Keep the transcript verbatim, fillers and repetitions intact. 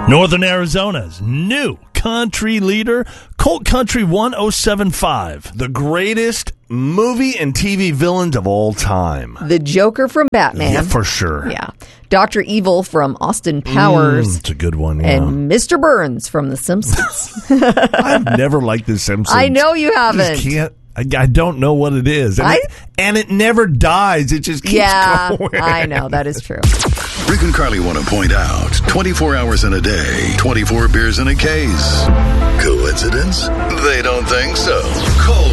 Northern Arizona's new country leader, Colt Country one oh seven point five. The greatest movie and T V villains of all time. The Joker from Batman. Yeah, for sure. Yeah. Doctor Evil from Austin Powers. Mm, it's a good one, yeah. And Mister Burns from The Simpsons. I've never liked The Simpsons. I know you haven't. I just can't. I, I don't know what it is. And, I, it, and it never dies. It just keeps yeah, going. I know. That is true. Rick and Carly want to point out, twenty-four hours in a day, twenty-four beers in a case. Coincidence? They don't think so. Call